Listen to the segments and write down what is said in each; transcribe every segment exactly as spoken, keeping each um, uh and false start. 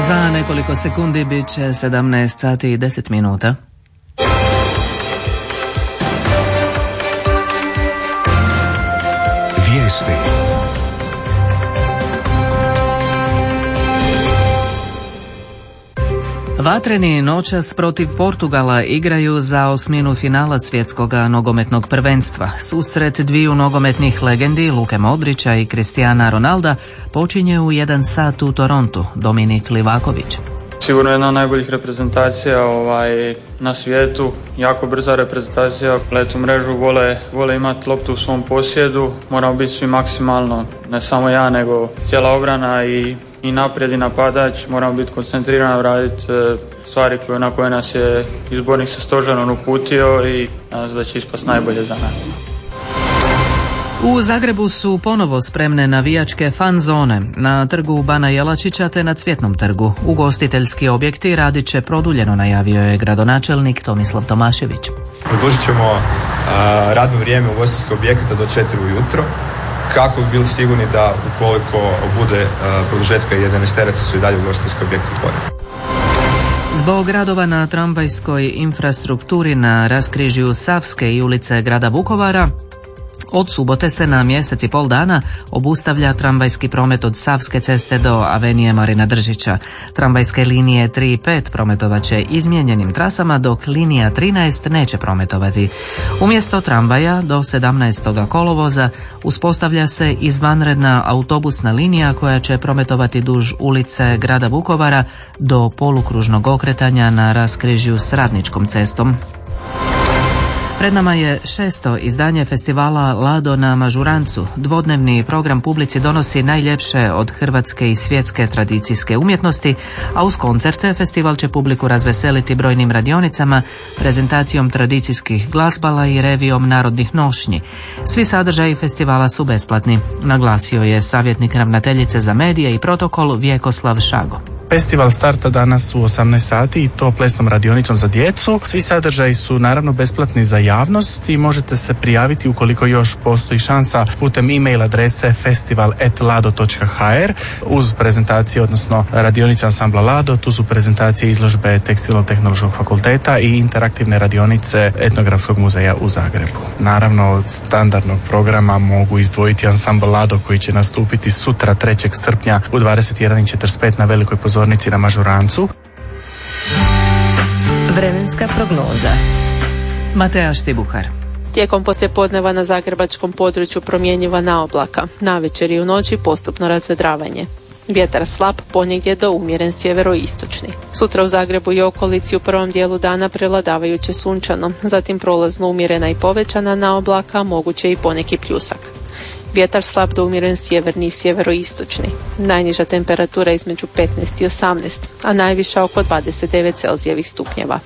Za nekoliko sekundi bit će sedamnaest sati i deset minuta. Vijesti. Vatreni noćas protiv Portugala igraju za osminu finala svjetskog nogometnog prvenstva. Susret dviju nogometnih legendi Luke Modrića i Cristiana Ronalda počinje u jedan sat u Torontu. Dominik Livaković. Sigurno jedna od najboljih reprezentacija ovaj, na svijetu, jako brza reprezentacija, letu mrežu, vole, vole imati loptu u svom posjedu, moramo biti svi maksimalno, ne samo ja nego cijela obrana i, i naprijed i napadač, moramo biti koncentrirani, raditi e, stvari koje, na koje nas je izbornik sa stožerom uputio i nadam se da će ispast najbolje za nas. U Zagrebu su ponovo spremne navijačke fan zone na trgu Bana Jelačića te na Cvjetnom trgu. Ugostiteljski objekti radit će produljeno, najavio je gradonačelnik Tomislav Tomašević. Produžit ćemo a, radno vrijeme ugostiteljskog objekata do četiri ujutro kako bi bili sigurni da ukoliko bude a, produžetka jedanaesteraca su i dalje ugostiteljski objekti otvoreni. Zbog radova na tramvajskoj infrastrukturi na raskrižju Savske i ulice grada Vukovara, od subote se na mjesec i pol dana obustavlja tramvajski promet od Savske ceste do Avenije Marina Držića. Tramvajske linije tri i pet prometovat će izmijenjenim trasama, dok linija trinaest neće prometovati. Umjesto tramvaja do sedamnaestog kolovoza uspostavlja se izvanredna autobusna linija koja će prometovati duž ulice grada Vukovara do polukružnog okretanja na raskrižju s Radničkom cestom. Pred nama je šesto izdanje festivala Lado na Mažurancu. Dvodnevni program publici donosi najljepše od hrvatske i svjetske tradicijske umjetnosti, a uz koncerte festival će publiku razveseliti brojnim radionicama, prezentacijom tradicijskih glazbala i revijom narodnih nošnji. Svi sadržaji festivala su besplatni, naglasio je savjetnik ravnateljice za medije i protokol Vjekoslav Šago. Festival starta danas u osamnaest sati i to plesnom radionicom za djecu. Svi sadržaji su naravno besplatni za javnost i možete se prijaviti ukoliko još postoji šansa putem e-mail adrese festival at lado dot h r. Uz prezentacije, odnosno radionice ansambla Lado, tu su prezentacije izložbe Tekstilno-tehnološkog fakulteta i interaktivne radionice Etnografskog muzeja u Zagrebu. Naravno, od standardnog programa mogu izdvojiti ansambl Lado koji će nastupiti sutra trećeg srpnja u dvadeset jedan i četrdeset pet na velikoj pozornici na Mažurancu. Vremenska prognoza. Mateja Štibuhar. Tijekom poslijepodneva na zagrebačkom području promjenjivana oblaka. Navečer i u noći postupno razvedravanje. Vjetar slab, ponegdje do umjeren sjeveroistočni. Sutra u Zagrebu i okolici u prvom dijelu dana prevladavajuće sunčano, zatim prolazno umjerena i povećana na oblaka, moguće i poneki pljusak. Vjetar slab do umjeren sjeverni i sjeveroistočni. Najniža temperatura između petnaest i osamnaest, a najviša oko dvadeset devet Celzijevih stupnjeva.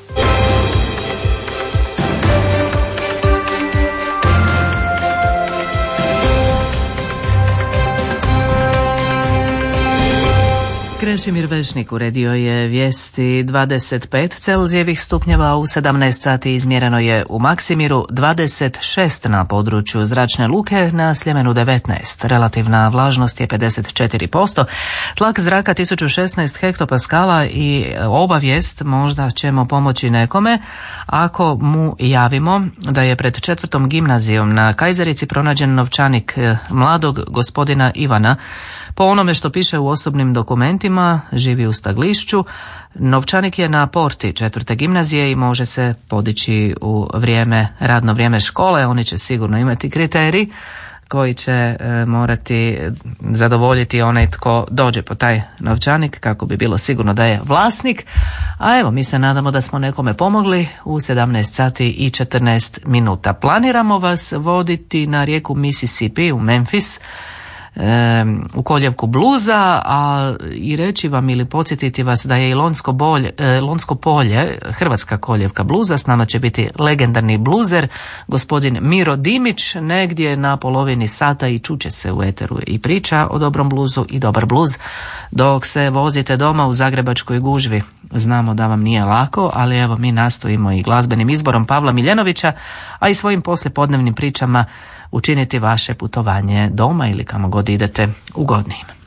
Krešimir Vešnik uredio je vijesti. Dvadeset pet Celzijevih stupnjeva, u sedamnaest sati izmjereno je u Maksimiru, dvadeset šest na području Zračne luke, na Sljemenu devetnaest. Relativna vlažnost je pedeset četiri posto, tlak zraka tisuću šesnaest hektopaskala i obavijest možda ćemo pomoći nekome ako mu javimo da je pred četvrtom gimnazijom na Kajzerici pronađen novčanik mladog gospodina Ivana. Po onome što piše u osobnim dokumentima, živi u Staglišću. Novčanik je na porti četvrte gimnazije i može se podići u vrijeme, radno vrijeme škole. Oni će sigurno imati kriterij koji će e, morati zadovoljiti onaj tko dođe po taj novčanik kako bi bilo sigurno da je vlasnik. A evo, mi se nadamo da smo nekome pomogli u sedamnaest sati i četrnaest minuta. Planiramo vas voditi na rijeku Mississippi u Memphis, u koljevku bluza, a i reći vam ili podsjetiti vas da je i Lonjsko, bolje, Lonjsko polje hrvatska koljevka bluza. S nama će biti legendarni bluzer gospodin Miro Dimić negdje na polovini sata i čuće se u eteru i priča o dobrom bluzu i dobar bluz. Dok se vozite doma u zagrebačkoj gužvi, znamo da vam nije lako, ali evo mi nastojimo i glazbenim izborom Pavla Miljenovića, a i svojim poslijepodnevnim pričama učiniti vaše putovanje doma ili kamo god idete ugodnijim.